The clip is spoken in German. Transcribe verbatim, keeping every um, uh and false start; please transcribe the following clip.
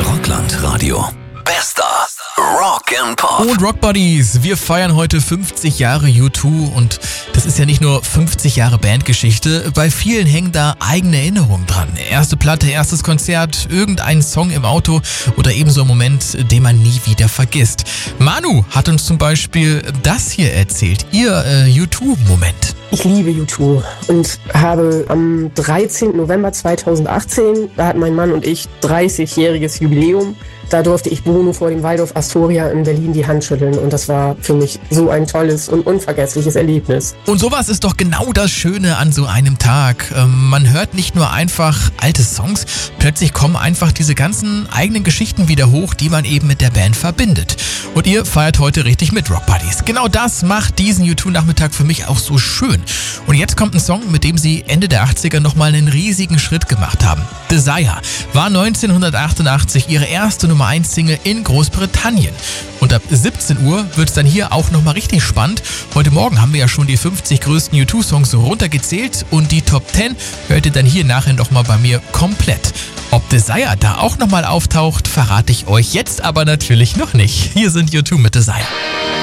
Rockland-Radio. Bester Rock'n'Pop. Und Rock Buddies, wir feiern heute fünfzig Jahre U zwei und das ist ja nicht nur fünfzig Jahre Bandgeschichte, bei vielen hängen da eigene Erinnerungen dran. Erste Platte, erstes Konzert, irgendein Song im Auto oder ebenso ein Moment, den man nie wieder vergisst. Manu hat uns zum Beispiel das hier erzählt, ihr äh, U zwei Moment. Ich liebe U zwei und habe am dreizehnten November zweitausendachtzehn, da hatten mein Mann und ich dreißigjähriges Jubiläum. Da durfte ich Bono vor dem Waldorf Astoria in Berlin die Hand schütteln und das war für mich so ein tolles und unvergessliches Erlebnis. Und sowas ist doch genau das Schöne an so einem Tag. Ähm, man hört nicht nur einfach alte Songs, plötzlich kommen einfach diese ganzen eigenen Geschichten wieder hoch, die man eben mit der Band verbindet. Und ihr feiert heute richtig mit, Rock Buddies. Genau das macht diesen U zwei Nachmittag für mich auch so schön. Und jetzt kommt ein Song, mit dem sie Ende der achtziger nochmal einen riesigen Schritt gemacht haben. Desire war neunzehnhundertachtundachtzig ihre erste Nummer eins Single in Großbritannien. Und ab siebzehn Uhr wird es dann hier auch nochmal richtig spannend. Heute Morgen haben wir ja schon die fünfzig größten U zwei Songs runtergezählt und die Top zehn hört ihr dann hier nachher nochmal bei mir komplett. Ob Desire da auch nochmal auftaucht, verrate ich euch jetzt aber natürlich noch nicht. Hier sind U zwei mit Desire.